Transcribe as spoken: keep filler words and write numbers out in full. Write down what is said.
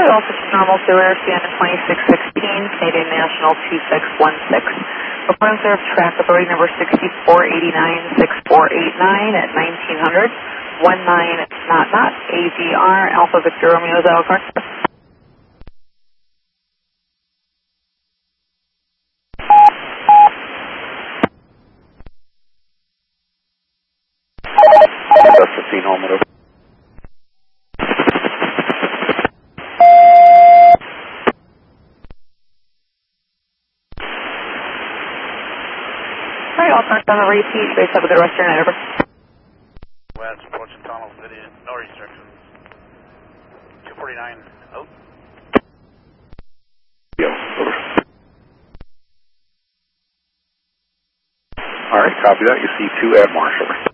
Hi, Alpha to Normal Zero, Sienna twenty-six sixteen, Canadian National two six one six. Report observed track authority number sixty-four eighty-nine six four eight nine at nineteen hundred, one nine not not, A D R, Alpha Victor Romeo Zero Car. fifteen home, whatever. Hi, all turns on the repeat. Base have a good rest of your night, over. West, approaching Tunnel City, no restrictions. two forty-nine, out. Yeah, over. All right, copy that. You see two at Marsh, over.